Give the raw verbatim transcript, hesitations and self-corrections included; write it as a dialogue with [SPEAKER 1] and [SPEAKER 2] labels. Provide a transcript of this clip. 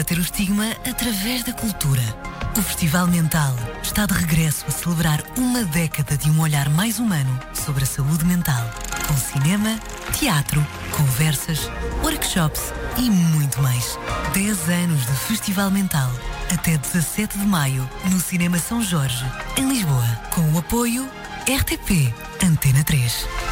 [SPEAKER 1] Ter o estigma através da cultura. O Festival Mental está de regresso a celebrar uma década de um olhar mais humano sobre a saúde mental, com cinema, teatro, conversas, workshops e muito mais. dez anos de Festival Mental, até dezassete de maio, no Cinema São Jorge, em Lisboa, com o apoio R T P Antena três.